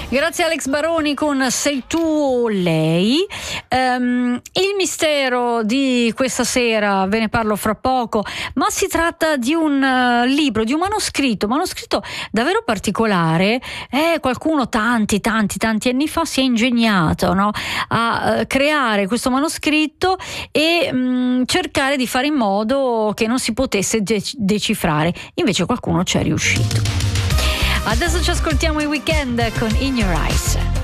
Grazie Alex Baroni con Sei tu o lei. Il mistero di questa sera ve ne parlo fra poco, ma si tratta di un libro, di un manoscritto davvero particolare. Qualcuno tanti anni fa si è ingegnato, no, a creare questo manoscritto e cercare di fare in modo che non si potesse decifrare. Invece qualcuno ci è riuscito. Adesso ci ascoltiamo i Weekend con In Your Eyes.